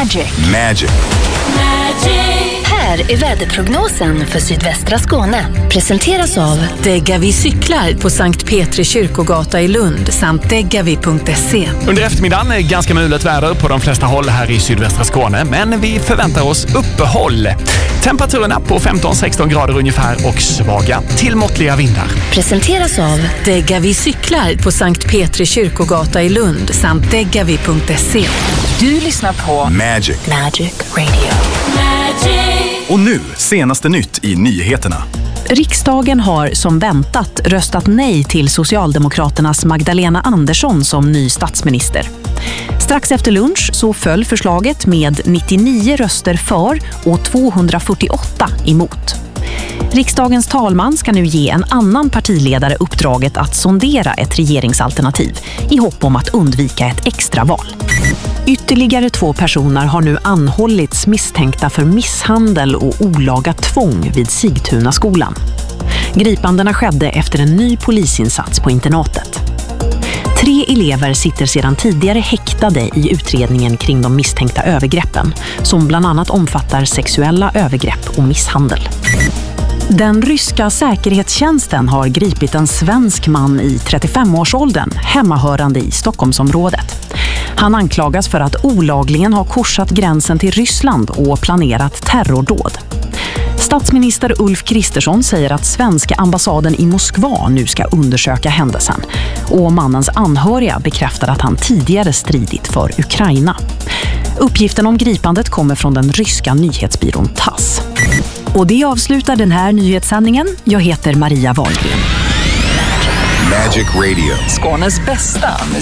Magic. Här är väderprognosen för sydvästra Skåne. Presenteras av Degavi cyklar på Sankt Petri kyrkogata i Lund samt degavi.se. Under eftermiddagen är ganska mulet väder på de flesta håll här i sydvästra Skåne, men vi förväntar oss uppehåll. Temperaturerna på 15-16 grader ungefär och svaga till måttliga vindar. Presenteras av Degavi cyklar på Sankt Petri kyrkogata i Lund samt degavi.se. Du lyssnar på Magic Radio. Och nu, senaste nytt i nyheterna. Riksdagen har som väntat röstat nej till Socialdemokraternas Magdalena Andersson som ny statsminister. Strax efter lunch så föll förslaget med 99 röster för och 248 emot. Riksdagens talman ska nu ge en annan partiledare uppdraget att sondera ett regeringsalternativ i hopp om att undvika ett extraval. Ytterligare 2 personer har nu anhållits misstänkta för misshandel och olaga tvång vid Sigtunaskolan. Gripandena skedde efter en ny polisinsats på internatet. 3 elever sitter sedan tidigare häktade i utredningen kring de misstänkta övergreppen, som bland annat omfattar sexuella övergrepp och misshandel. Den ryska säkerhetstjänsten har gripit en svensk man i 35-årsåldern, hemmahörande i Stockholmsområdet. Han anklagas för att olagligen ha korsat gränsen till Ryssland och planerat terrordåd. Statsminister Ulf Kristersson säger att svenska ambassaden i Moskva nu ska undersöka händelsen. Och mannens anhöriga bekräftar att han tidigare stridit för Ukraina. Uppgiften om gripandet kommer från den ryska nyhetsbyrån TASS. Och det avslutar den här nyhetssändningen. Jag heter Maria Wahlgren. Magic Radio. Skånes bästa